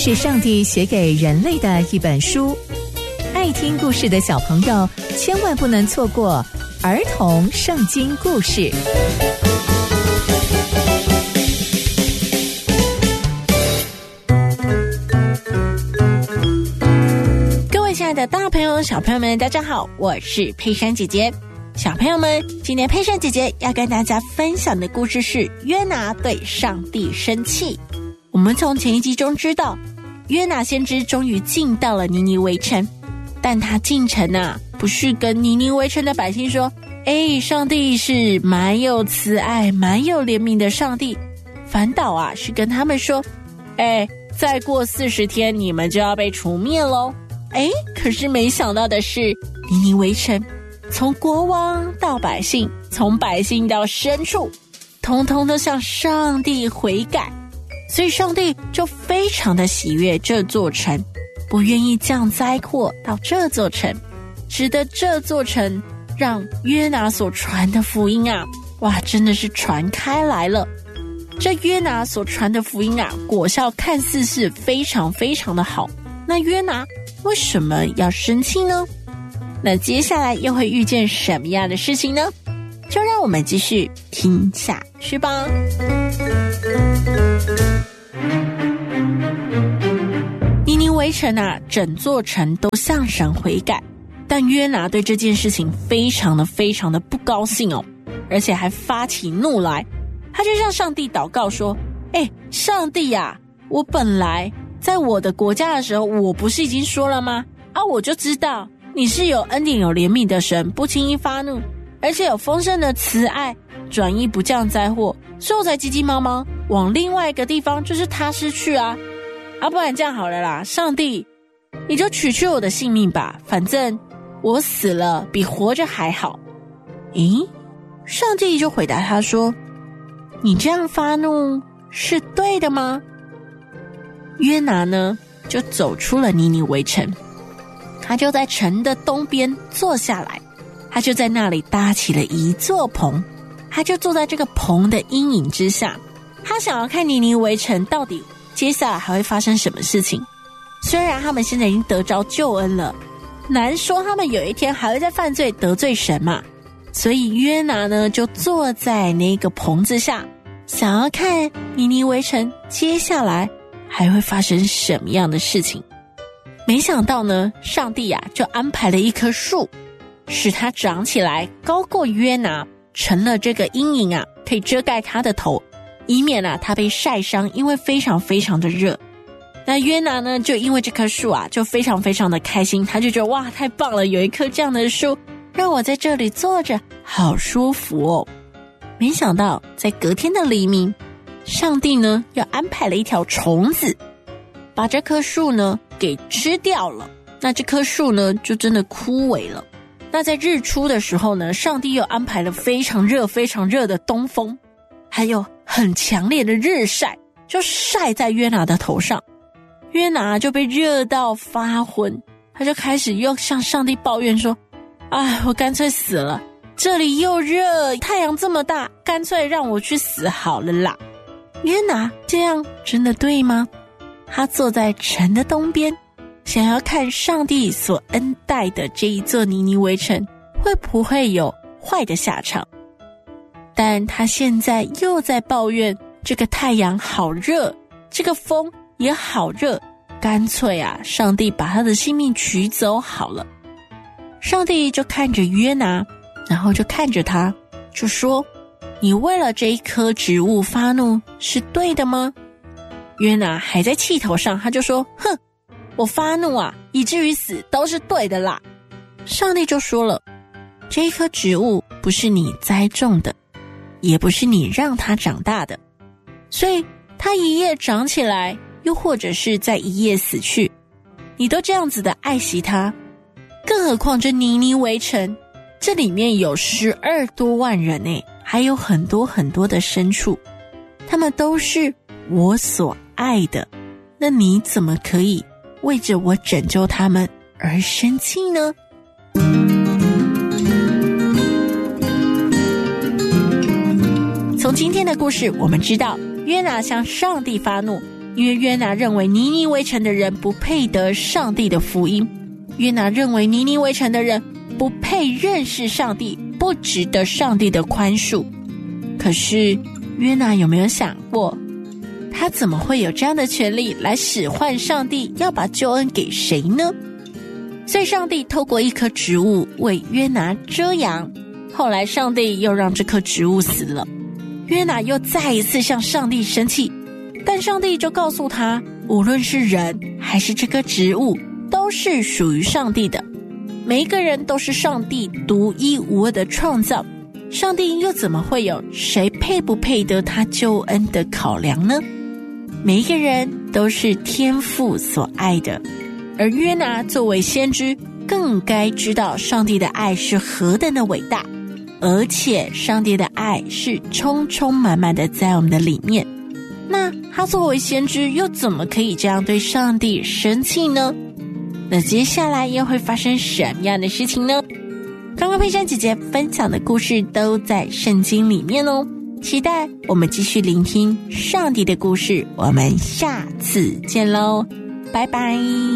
是上帝写给人类的一本书，爱听故事的小朋友千万不能错过儿童圣经故事。 各位亲爱的大朋友小朋友们，大家好，我是佩珊姐姐。小朋友们，今天佩珊姐姐要跟大家分享的故事是约拿对上帝生气。我们从前一集中知道，约拿先知终于进到了尼尼微城，但他进城不是跟尼尼微城的百姓说，上帝是蛮有慈爱蛮有怜悯的上帝，反倒是跟他们说，再过40天你们就要被除灭咯。可是没想到的是，尼尼微城从国王到百姓，从百姓到牲畜，通通都向上帝悔改，所以上帝就非常的喜悦这座城，不愿意降灾祸到这座城，使得这座城让约拿所传的福音真的是传开来了。这约拿所传的福音果效看似是非常非常的好，那约拿为什么要生气呢？那接下来又会遇见什么样的事情呢？就让我们继续听下去吧。尼尼微城整座城都向神悔改，但约拿对这件事情非常的不高兴而且还发起怒来。他就向上帝祷告说，上帝我本来在我的国家的时候，我不是已经说了吗？我就知道你是有恩典有怜悯的神，不轻易发怒，而且有丰盛的慈爱，转意不降灾祸，所以我才急急忙忙往另外一个地方，就是他施去不然这样好了啦，上帝你就取去我的性命吧，反正我死了比活着还好。上帝就回答他说，你这样发怒是对的吗？约拿呢就走出了尼尼微城，他就在城的东边坐下来，他就在那里搭起了一座棚，他就坐在这个棚的阴影之下，他想要看尼尼微城到底接下来还会发生什么事情。虽然他们现在已经得着救恩了，难说他们有一天还会再犯罪得罪神嘛。所以约拿呢就坐在那个棚子下，想要看尼尼微城接下来还会发生什么样的事情。没想到呢，上帝就安排了一棵树，使它长起来高过约拿，成了这个阴影可以遮盖他的头，以免他被晒伤，因为非常非常的热。那约拿呢就因为这棵树就非常非常的开心，他就觉得哇太棒了，有一棵这样的树让我在这里坐着好舒服没想到在隔天的黎明，上帝呢又安排了一条虫子把这棵树呢给吃掉了，那这棵树呢就真的枯萎了。那在日出的时候呢，上帝又安排了非常热非常热的东风，还有很强烈的日晒，就晒在约拿的头上。约拿就被热到发昏，他就开始又向上帝抱怨说，我干脆死了，这里又热，太阳这么大，干脆让我去死好了啦。约拿这样真的对吗？他坐在城的东边，想要看上帝所恩待的这一座尼尼微城会不会有坏的下场。但他现在又在抱怨这个太阳好热，这个风也好热，干脆上帝把他的性命取走好了。上帝就看着约拿，然后就看着他，就说，你为了这一棵植物发怒是对的吗？约拿还在气头上，他就说，哼，我发怒以至于死都是对的啦。上帝就说了，这一棵植物不是你栽种的，也不是你让它长大的，所以它一夜长起来，又或者是在一夜死去，你都这样子的爱惜它，更何况这尼尼微城，这里面有12多万人还有很多很多的牲畜，他们都是我所爱的，那你怎么可以为着我拯救他们而生气呢？从今天的故事我们知道，约拿向上帝发怒， 因为约拿认为尼尼微城的人不配得上帝的福音，约拿认为尼尼微城的人不配认识上帝，不值得上帝的宽恕。可是约拿有没有想过，他怎么会有这样的权利来使唤上帝要把救恩给谁呢？所以上帝透过一棵植物为约拿遮阳，后来上帝又让这棵植物死了，约拿又再一次向上帝生气，但上帝就告诉他，无论是人还是这棵植物都是属于上帝的，每一个人都是上帝独一无二的创造，上帝又怎么会有谁配不配得他救恩的考量呢？每一个人都是天父所爱的，而约拿作为先知更该知道上帝的爱是何等的伟大，而且上帝的爱是充充满满的在我们的里面。那他作为先知又怎么可以这样对上帝生气呢？那接下来又会发生什么样的事情呢？刚刚佩珊姐姐分享的故事都在圣经里面哦，期待我们继续聆听上帝的故事，我们下次见喽，拜拜。